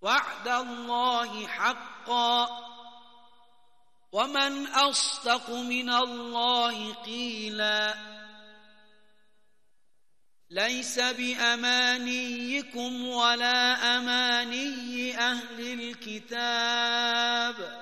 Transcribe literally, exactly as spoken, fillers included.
وعد الله حقا ومن أصدق من الله قيلا ليس بأمانيكم ولا أماني أهل الكتاب